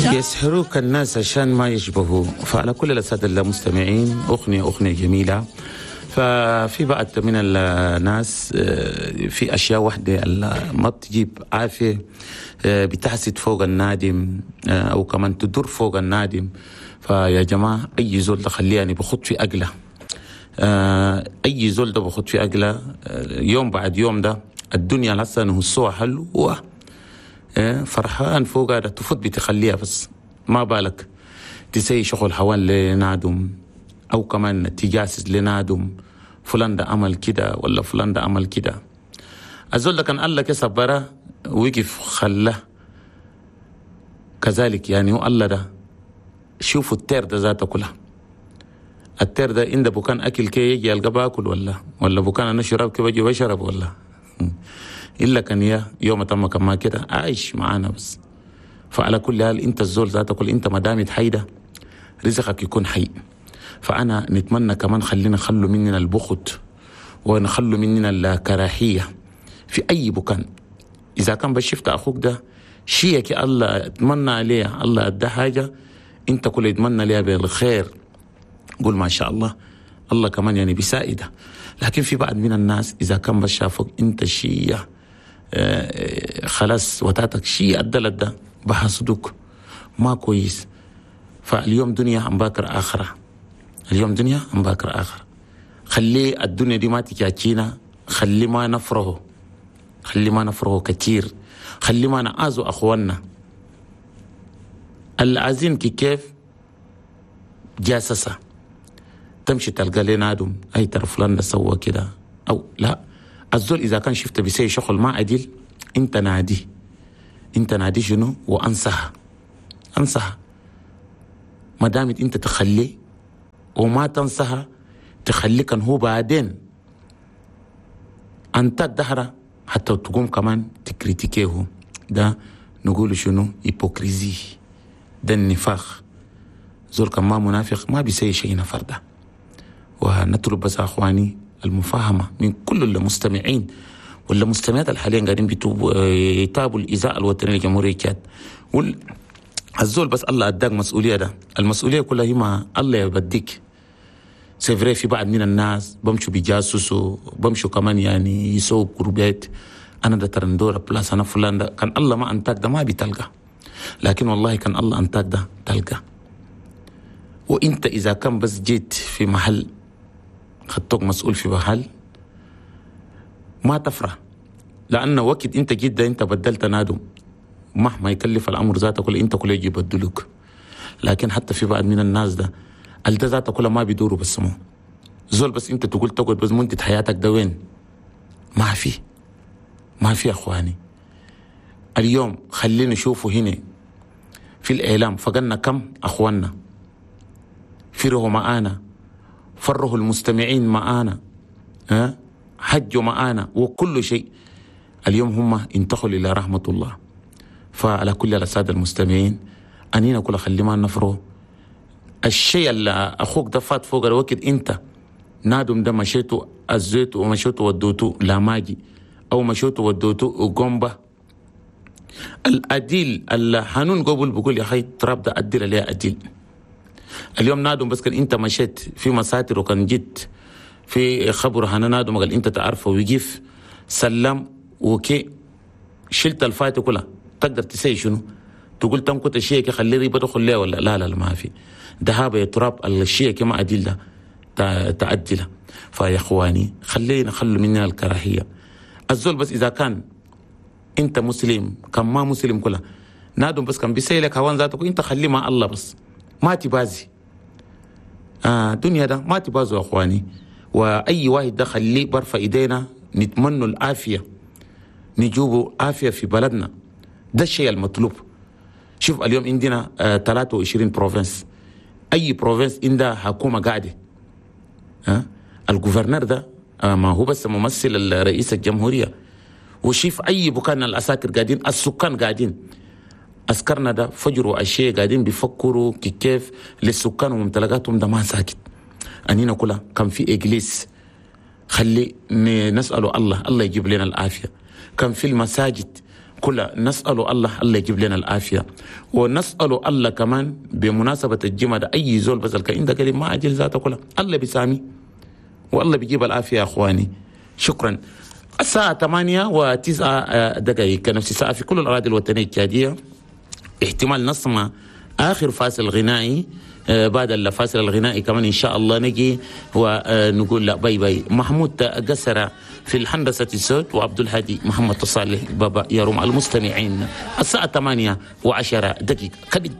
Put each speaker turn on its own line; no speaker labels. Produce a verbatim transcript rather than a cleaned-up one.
يسحروك الناس عشان ما يشبهوا. فعلى كل الأساتذة المستمعين أغنية أغنية جميلة. ففي بعض من الناس في أشياء واحدة ما بتجيب عافية، بتحسد فوق النادم أو كمان تدور فوق النادم. فيا جماعة أي زول ده خليني بخط في أقله، أي زول ده بخط في أقله يوم بعد يوم. ده الدنيا لسه نهسوها حلوة فرحان فوق هذا تفوت بتخليها، بس ما بالك تسوي شغل حوان لنادم أو كمان تجاسس لنادم فلان ده عمل كده ولا فلان ده عمل كده. الزول ده كان قال لك صبره ويقف خله كذلك، يعني هو الله ده شوفوا التير ده ذاته كلها. التير ده إن بكان أكل كي يجي يلقى باكل ولا ولا بكان أنا شراب كي بجي بشرب ولا إلا كان يا يوم تم كما كده عايش معانا بس. فعلى كل حال أنت الزول ذاته كل أنت مدامت حيدة رزقك يكون حي. فأنا نتمنى كمان خلينا نخلوا مننا البخت ونخلوا مننا الكراهية في أي بكان. إذا كان بشفت أخوك ده شيك الله اتمنى عليه، الله أدى حاجة أنت كل يتمنى لها بالخير، قول ما شاء الله الله كمان يعني بيساعده. لكن في بعض من الناس إذا كان بشافك أنت شيء آه خلاص وتاتك شيء أدلت ده بحسدوك ما كويس. فاليوم دنيا عم باكر آخرة، اليوم دنيا عم باكر آخرة. خلي الدنيا دي ما تكاتشينا، خلي ما نفره، خلي ما نفره كتير، خلي ما نعازو أخواننا العزين كي كيف جاسسة تمشي تلقى لي نادم أي ترى فلان ده سوى كده أو لا. الزول إذا كان شفت بيسوي شغل ما عدل أنت نادي، أنت نادي شنو وأنصحها، أنصحها ما دامت أنت تخلي وما تنصحها تخليك هو بعدين أنت الدهرة حتى تقوم كمان تكريتيكيه. ده نقول شنو هيبوكريزي، ده النفاق. زول كان ما منافق ما بيسوي شيء نفر ده. ونطلب بس أخواني المفاهمة من كل المستمعين ولا مستمعات الحاليين قاعدين يتابعوا الإذاعة الوطنية لجمهورية تشاد. الزول بس الله أداك مسؤولية، ده المسؤولية كلها هي ما الله يبديك. سيفري في بعض من الناس بمشوا بيجاسسوا بمشوا كمان يعني يسووا قربات، أنا ده ترندورة بلاس أنا فلان ده. كان الله ما أنتاك ده ما بتلقى، لكن والله كان الله أنتاك ده تلقى. وإنت إذا كان بس جيت في محل خدتوك مسؤول في محل ما تفرح، لأن وقت أنت جيت ده أنت بدلت نادم مهما يكلف الأمر ذاته كله أنت كله يجي يبدلوك. لكن حتى في بعض من الناس ده الده ذاته كله ما بيدوروا بس مو زول بس أنت تقول تقعد بس منتج حياتك ده وين ما في ما في. أخواني اليوم خلينا نشوفوا هنا في الإعلام فقلنا كم أخواننا فره معانا، فره المستمعين معانا، ها حجوا معانا وكل شيء. اليوم هم انتقلوا إلى رحمة الله. فعلى كل الأساتذة المستمعين أنينا كل خلي ما نفره الشيء اللي أخوك ده فات فوق الوقت أنت نادم ده مشيتوا أزيتوا ومشيتوا ودوتوا لا ماجي أو مشيتوا ودوتوا وقنبة الأديل الحنون قبل بقول يا خي تراب ده أديل عليها أديل. اليوم نادم بس كان انت مشيت في مساتر وكان جيت في خبر هنا نادم قال انت تعرفه ويجيف سلم وكي شلت الفاتي كلها تقدر تسوي شنو؟ تقول تمكت الشيء كي خليه ريبه تدخل ليه ولا لا لا, لا ما في. ذهاب يتراب الشيء كما ادله تعدله. فيا اخواني خلينا خلوا مننا الكراهيه. الزول بس اذا كان انت مسلم كان ما مسلم كلها نادم بس كان بيسوي لك هوان ذاتك انت خليه مع الله بس ما تبازي. آه دنيا ده ما تبازوا أخواني. وأي واحد ده خليه برفع إيدينا نتمنى العافية، نجوبوا عافية في بلدنا، ده الشيء المطلوب. شوف اليوم عندنا آه ثلاثة وعشرين بروفنس، أي بروفنس عندها حكومة قاعدة. آه الجوفرنر ده آه ما هو بس ممثل رئيس الجمهورية. وشوف أي بكان العساكر قاعدين، السكان قاعدين، أسكرنا ده فجروا الشيء قاعدين بيفكروا كيف للسكان وممتلكاتهم ده ما ساكت. أنينا كلها كان في إجليس خلي نسأله الله الله يجيب لنا العافية. كان في المساجد كلها نسأل الله الله يجيب لنا العافية، ونسأل الله كمان بمناسبة الجمعة ده أي زول بس الكائن ده قال ما أجل ذاته كلها الله بيسامي والله بيجيب العافية يا أخواني. شكرا. الساعة ثمانية وتسعة دقائق كنفس الساعة في كل الأراضي الوطنية التشادية. احتمال نسمع آخر فاصل غنائي، آه بعد الفاصل الغنائي كمان إن شاء الله نجي ونقول لا باي باي. محمود قسرة في الهندسة الصوت، وعبد الهادي محمد صالح بابا يروم المستمعين. الساعة ثمانية وعشرة دقيقة.